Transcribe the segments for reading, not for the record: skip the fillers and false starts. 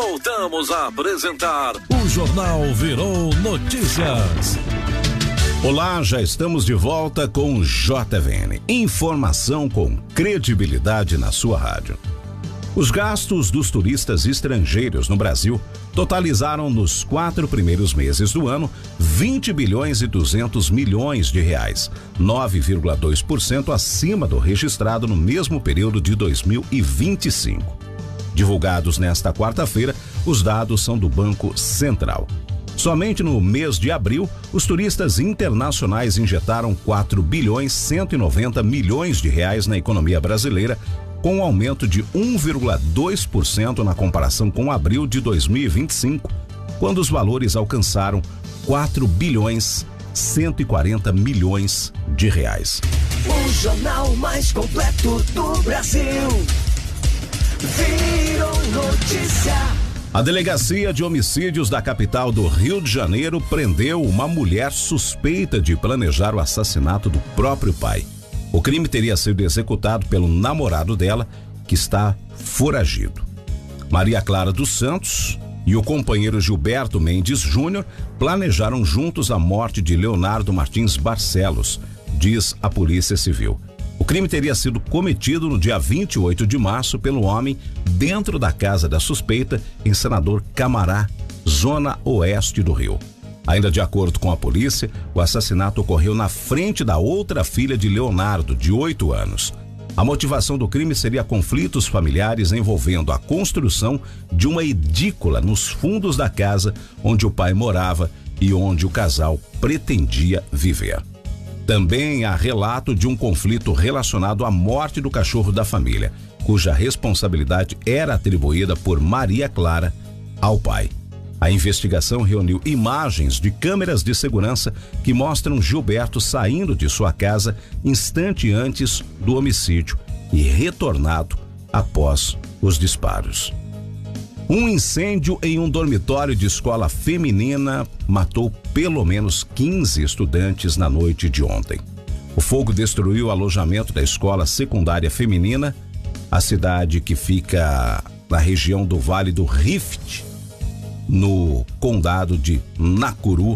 voltamos a apresentar o Jornal Virou Notícias. Olá, já estamos de volta com o JVN. Informação com credibilidade na sua rádio. Os gastos dos turistas estrangeiros no Brasil totalizaram nos 4 primeiros meses do ano 20 bilhões e 200 milhões de reais, 9,2% acima do registrado no mesmo período de 2025. Divulgados nesta quarta-feira, os dados são do Banco Central. Somente no mês de abril, os turistas internacionais injetaram 4 bilhões 190 milhões de reais na economia brasileira, com um aumento de 1,2% na comparação com abril de 2025, quando os valores alcançaram 4 bilhões 140 milhões de reais. O jornal mais completo do Brasil. Virou Notícia. A Delegacia de Homicídios da capital do Rio de Janeiro prendeu uma mulher suspeita de planejar o assassinato do próprio pai. O crime teria sido executado pelo namorado dela, que está foragido. Maria Clara dos Santos e o companheiro Gilberto Mendes Júnior planejaram juntos a morte de Leonardo Martins Barcelos, diz a Polícia Civil. O crime teria sido cometido no dia 28 de março pelo homem dentro da casa da suspeita em Senador Camará, zona oeste do Rio. Ainda de acordo com a polícia, o assassinato ocorreu na frente da outra filha de Leonardo, de 8 anos. A motivação do crime seria conflitos familiares envolvendo a construção de uma edícula nos fundos da casa onde o pai morava e onde o casal pretendia viver. Também há relato de um conflito relacionado à morte do cachorro da família, cuja responsabilidade era atribuída por Maria Clara ao pai. A investigação reuniu imagens de câmeras de segurança que mostram Gilberto saindo de sua casa instante antes do homicídio e retornado após os disparos. Um incêndio em um dormitório de escola feminina matou pelo menos 15 estudantes na noite de ontem. O fogo destruiu o alojamento da escola secundária feminina, a cidade que fica na região do Vale do Rift, no condado de Nakuru,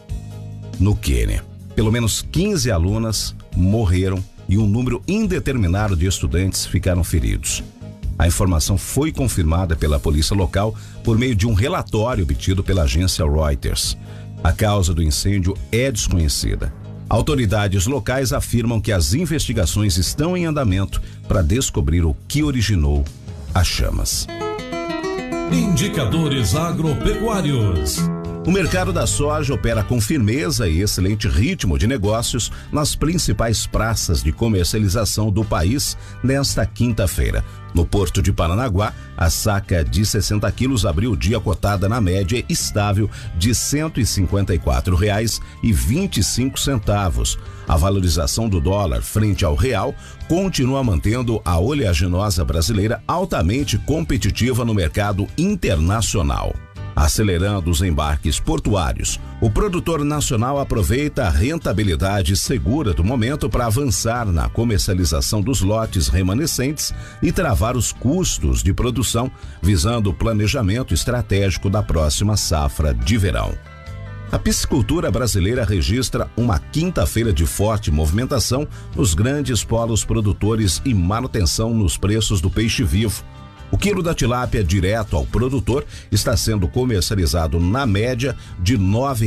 no Quênia. Pelo menos 15 alunas morreram e um número indeterminado de estudantes ficaram feridos. A informação foi confirmada pela polícia local por meio de um relatório obtido pela agência Reuters. A causa do incêndio é desconhecida. Autoridades locais afirmam que as investigações estão em andamento para descobrir o que originou as chamas. Indicadores agropecuários. O mercado da soja opera com firmeza e excelente ritmo de negócios nas principais praças de comercialização do país nesta quinta-feira. No Porto de Paranaguá, a saca de 60 quilos abriu o dia cotada na média estável de R$ 154,25. A valorização do dólar frente ao real continua mantendo a oleaginosa brasileira altamente competitiva no mercado internacional. Acelerando os embarques portuários, o produtor nacional aproveita a rentabilidade segura do momento para avançar na comercialização dos lotes remanescentes e travar os custos de produção, visando o planejamento estratégico da próxima safra de verão. A piscicultura brasileira registra uma quinta-feira de forte movimentação nos grandes polos produtores e manutenção nos preços do peixe vivo. O quilo da tilápia direto ao produtor está sendo comercializado na média de R$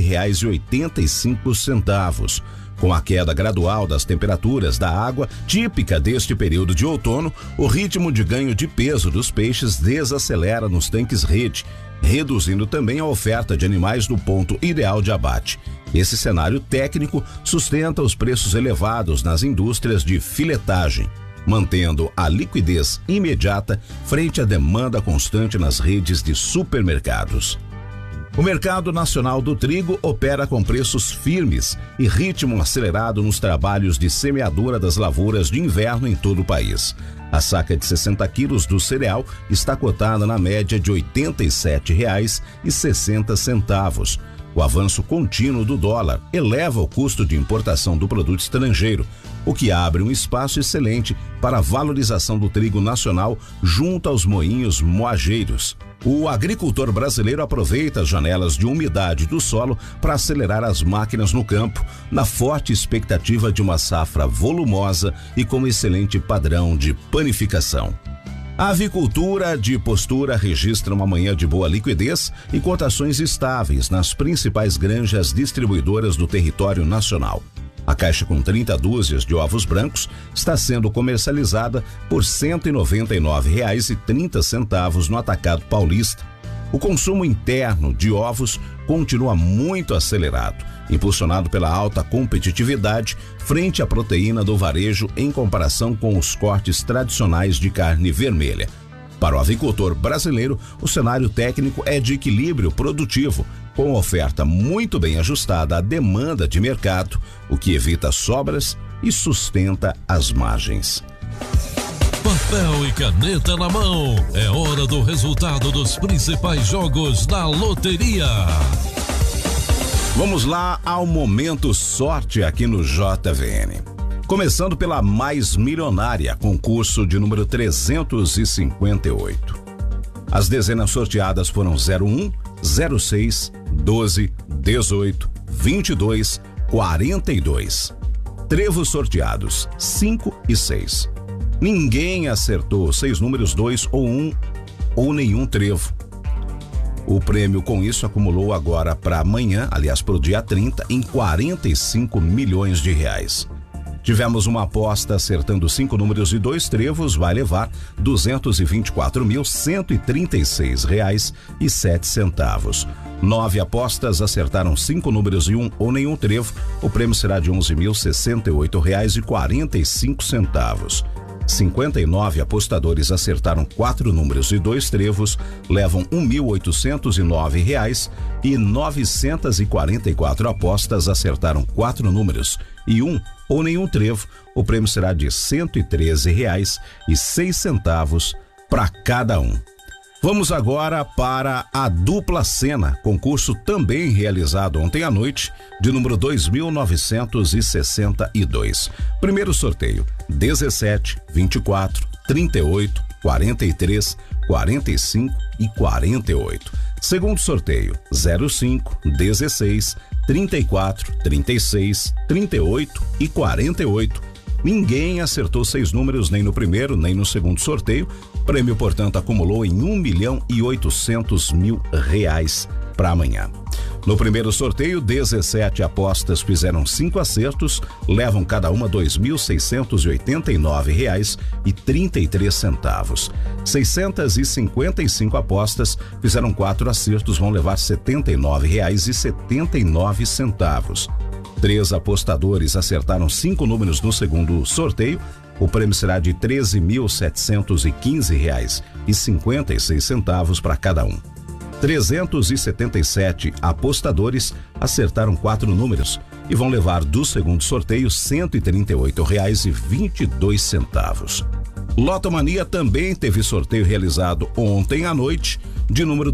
9,85. Com a queda gradual das temperaturas da água, típica deste período de outono, o ritmo de ganho de peso dos peixes desacelera nos tanques rede, reduzindo também a oferta de animais do ponto ideal de abate. Esse cenário técnico sustenta os preços elevados nas indústrias de filetagem, mantendo a liquidez imediata frente à demanda constante nas redes de supermercados. O mercado nacional do trigo opera com preços firmes e ritmo acelerado nos trabalhos de semeadura das lavouras de inverno em todo o país. A saca de 60 quilos do cereal está cotada na média de R$ 87,60, O avanço contínuo do dólar eleva o custo de importação do produto estrangeiro, o que abre um espaço excelente para a valorização do trigo nacional junto aos moinhos moageiros. O agricultor brasileiro aproveita as janelas de umidade do solo para acelerar as máquinas no campo, na forte expectativa de uma safra volumosa e com excelente padrão de panificação. A avicultura de Postura registra uma manhã de boa liquidez e cotações estáveis nas principais granjas distribuidoras do território nacional. A caixa com 30 dúzias de ovos brancos está sendo comercializada por R$ 199,30 no Atacado Paulista. O consumo interno de ovos continua muito acelerado, impulsionado pela alta competitividade frente à proteína do varejo em comparação com os cortes tradicionais de carne vermelha. Para o avicultor brasileiro, o cenário técnico é de equilíbrio produtivo, com oferta muito bem ajustada à demanda de mercado, o que evita sobras e sustenta as margens. Papel e caneta na mão, é hora do resultado dos principais jogos da loteria. Vamos lá ao momento sorte aqui no JVN. Começando pela mais milionária, concurso de número 358. As dezenas sorteadas foram 01, 06, 12, 18, 22, 42. Trevos sorteados 5 e 6. Ninguém acertou 6 números 2 ou 1 ou nenhum trevo. O prêmio com isso acumulou agora para amanhã, aliás para o dia 30, em 45 milhões de reais. Tivemos uma aposta acertando 5 números e 2 trevos, vai levar R$ 224.136,07. 9 apostas acertaram 5 números e 1 ou nenhum trevo, o prêmio será de R$ 11.068,45. 59 apostadores acertaram 4 números e 2 trevos, levam R$ 1.809 e 944 apostas acertaram 4 números e 1 ou nenhum trevo, o prêmio será de R$ 113,06 para cada um. Vamos agora para a dupla cena, concurso também realizado ontem à noite, de número 2962. Primeiro sorteio: 17, 24, 38, 43, 45 e 48. Segundo sorteio: 05, 16, 34, 36, 38 e 48. Ninguém acertou 6 números nem no primeiro nem no segundo sorteio. Prêmio, portanto, acumulou em R$1.800.000 para amanhã. No primeiro sorteio, 17 apostas fizeram 5 acertos, levam cada uma R$ 2.689,33. 655 apostas fizeram 4 acertos, vão levar R$ 79,79. 3 apostadores acertaram 5 números no segundo sorteio. O prêmio será de R$ 13.715,56 para cada um. 377 apostadores acertaram 4 números e vão levar do segundo sorteio R$ 138,22. Lotomania também teve sorteio realizado ontem à noite, de número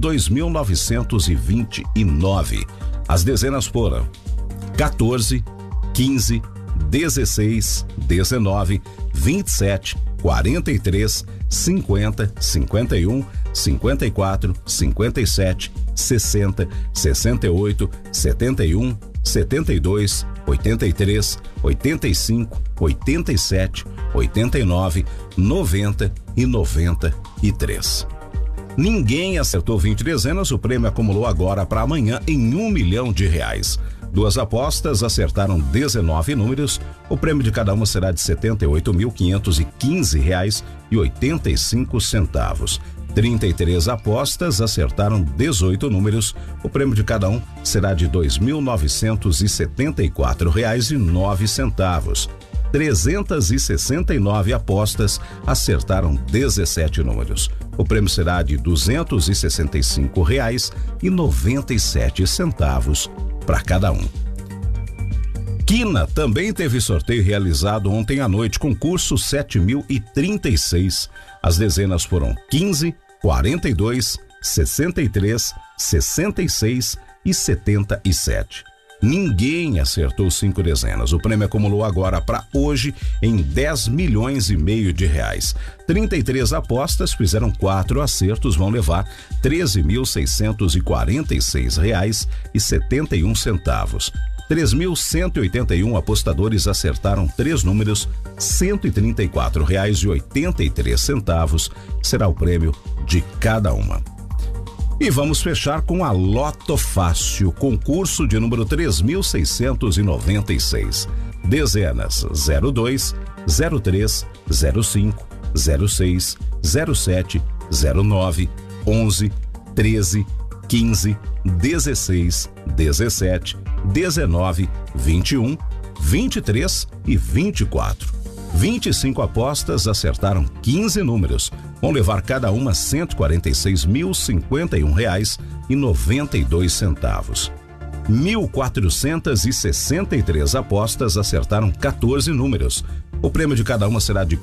2.929. As dezenas foram 14, 15, 16, 19, 27, 43, 50, 51, 54, 57, 60, 68, 71, 72, 83, 85, 87, 89, 90 e 93. Ninguém acertou 20 dezenas, o prêmio acumulou agora para amanhã em R$ 1 milhão. 2 apostas acertaram 19 números, o prêmio de cada uma será de R$ 78.515,85. 33 apostas acertaram 18 números, o prêmio de cada um será de R$ 2.974,09. 369 apostas acertaram 17 números. O prêmio será de R$ 265,97 para cada um. Quina também teve sorteio realizado ontem à noite, concurso 7.036. As dezenas foram 15, 42, 63, 66, 2.200.977. Ninguém acertou 5 dezenas. O prêmio acumulou agora para hoje em 10 milhões e meio de reais. 33 apostas fizeram 4 acertos, vão levar 13.646 reais e 71 centavos. 3.181 apostadores acertaram 3 números, R$134,83 será o prêmio de cada uma. E vamos fechar com a Loto Fácil, concurso de número 3.696. Dezenas 02, 03, 05, 06, 07, 09, 11, 13, 15, 16, 17, 19, 21, 23 e 24. 25 apostas acertaram 15 números. Vão levar cada uma R$146.051,92. 1.463 apostas acertaram 14 números. O prêmio de cada uma será de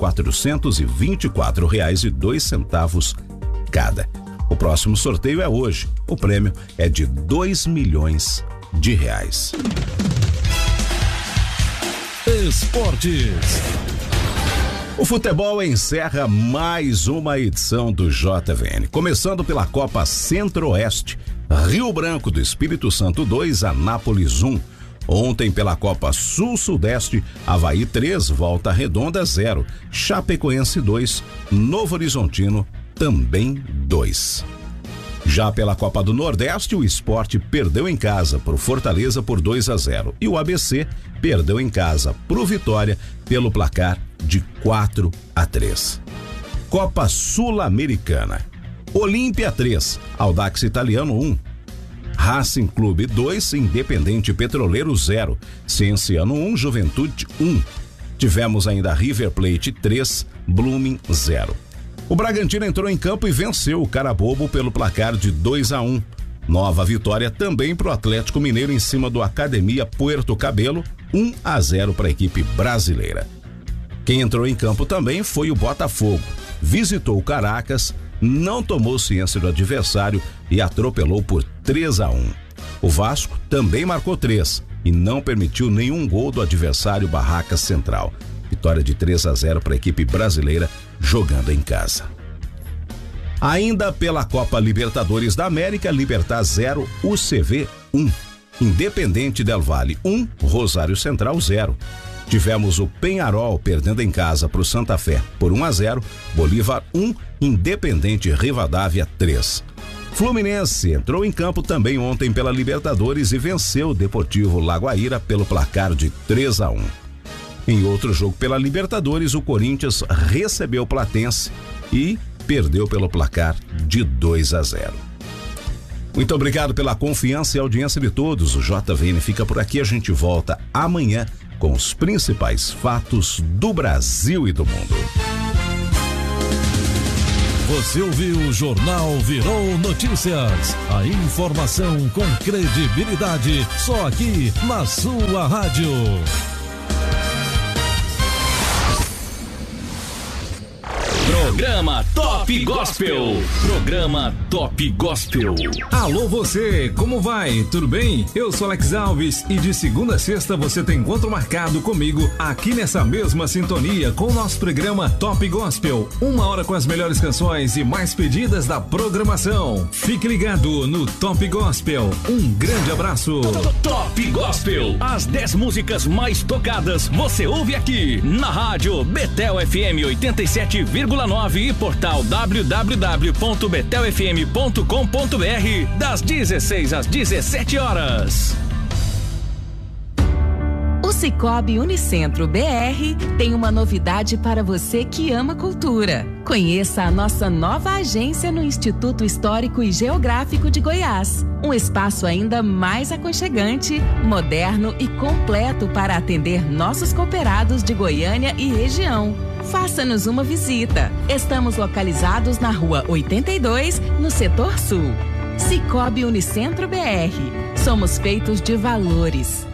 R$424,02 cada. O próximo sorteio é hoje. O prêmio é de 2 milhões de reais. Esportes. O futebol encerra mais uma edição do JVN, começando pela Copa Centro-Oeste, Rio Branco do Espírito Santo 2, Anápolis 1. Ontem pela Copa Sul-Sudeste, Avaí 3, Volta Redonda 0, Chapecoense 2, Novo Horizontino também 2. Já pela Copa do Nordeste, o Sport perdeu em casa pro Fortaleza por 2-0 e o ABC perdeu em casa pro Vitória pelo placar de 4-3. Copa Sul-Americana. Olímpia 3, Audax Italiano 1, Racing Clube 2, Independente Petroleiro 0, Cienciano 1, Juventude 1. Tivemos ainda River Plate 3, Blooming 0. O Bragantino entrou em campo e venceu o Carabobo pelo placar de 2-1. Nova vitória também para o Atlético Mineiro em cima do Academia Puerto Cabelo, 1-0 para a equipe brasileira. Quem entrou em campo também foi o Botafogo. Visitou o Caracas, não tomou ciência do adversário e atropelou por 3-1. O Vasco também marcou 3 e não permitiu nenhum gol do adversário Barracas Central. Vitória de 3-0 para a equipe brasileira jogando em casa. Ainda pela Copa Libertadores da América, Libertad 0, UCV 1, Independente Del Valle 1, Rosário Central 0. Tivemos o Peñarol perdendo em casa para o Santa Fé por 1-0, Bolívar 1, Independente Rivadavia 3. Fluminense entrou em campo também ontem pela Libertadores e venceu o Deportivo Lagoaíra pelo placar de 3-1. Em outro jogo pela Libertadores, o Corinthians recebeu o Platense e perdeu pelo placar de 2-0. Muito obrigado pela confiança e audiência de todos. O JVN fica por aqui. A gente volta amanhã com os principais fatos do Brasil e do mundo. Você ouviu o Jornal Virou Notícias. A informação com credibilidade só aqui na sua rádio. Programa Top Gospel. Programa Top Gospel. Alô você, como vai? Tudo bem? Eu sou Alex Alves e de segunda a sexta você tem encontro marcado comigo aqui nessa mesma sintonia com o nosso programa Top Gospel. 1 hora com as melhores canções e mais pedidas da programação. Fique ligado no Top Gospel. Um grande abraço. Top Gospel. As 10 músicas mais tocadas você ouve aqui na rádio Betel FM 87,9 e portal www.betelfm.com.br das 16 às 17 horas. O Sicoob Unicentro BR tem uma novidade para você que ama cultura. Conheça a nossa nova agência no Instituto Histórico e Geográfico de Goiás. Um espaço ainda mais aconchegante, moderno e completo para atender nossos cooperados de Goiânia e região. Faça-nos uma visita. Estamos localizados na Rua 82, no Setor Sul. Sicoob Unicentro BR. Somos feitos de valores.